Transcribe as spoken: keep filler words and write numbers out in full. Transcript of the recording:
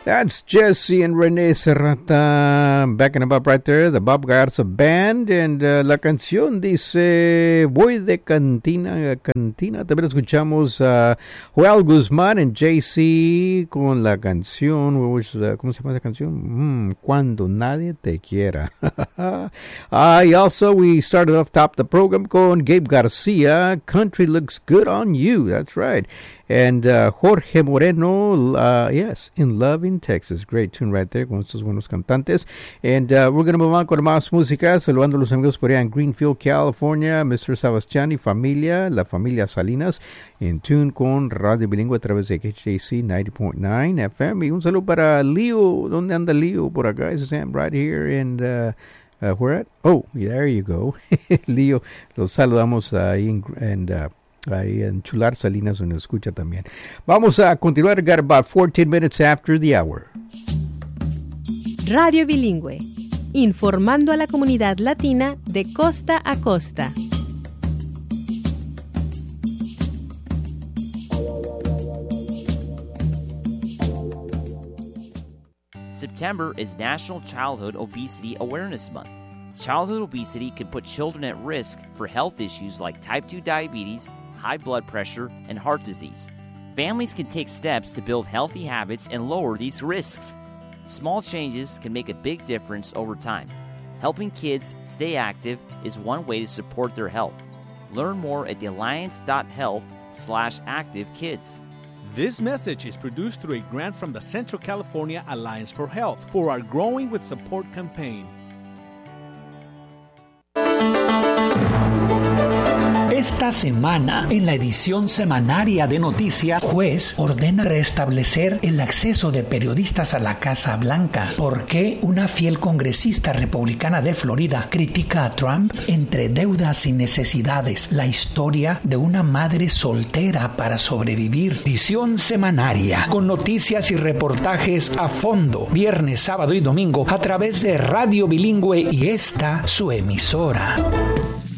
That's Jesse and Renee Serrata backing them up right there, the Bob Garza Band, and uh, la canción dice Voy de cantina a cantina. También escuchamos a uh, Joel Guzmán and J C con la canción, which, uh, ¿cómo se llama la canción? Mm, Cuando nadie te quiera. uh, also, we started off top the program con Gabe Garcia, Country Looks Good on You. That's right. And uh, Jorge Moreno, uh, yes, In Love in Texas. Great tune right there con estos buenos cantantes. And uh, we're going to move on con más música. Saludando a los amigos por allá en Greenfield, California. mister Sebastián y familia, la familia Salinas, en tune con Radio Bilingüe a través de K H A C ninety point nine F M. Y un saludo para Leo. ¿Dónde anda Leo? Por acá. Is Sam right here in... Uh, uh, where at? Oh, there you go. Leo, los saludamos ahí en... en uh, ahí en Chular Salinas, donde escucha también. Vamos a continuar. Got about fourteen minutes after the hour. Radio Bilingüe, informando a la comunidad latina de costa a costa. September is National Childhood Obesity Awareness Month. Childhood obesity can put children at risk for health issues like type two diabetes, high blood pressure, and heart disease. Families can take steps to build healthy habits and lower these risks. Small changes can make a big difference over time. Helping kids stay active is one way to support their health. Learn more at thealliance.health slash active kids. This message is produced through a grant from the Central California Alliance for Health for our Growing with Support campaign. Esta semana, en la edición semanaria de Noticias, juez ordena restablecer el acceso de periodistas a la Casa Blanca. ¿Por qué una fiel congresista republicana de Florida critica a Trump? Entre deudas y necesidades, la historia de una madre soltera para sobrevivir. Edición semanaria, con noticias y reportajes a fondo, viernes, sábado y domingo, a través de Radio Bilingüe y esta, su emisora.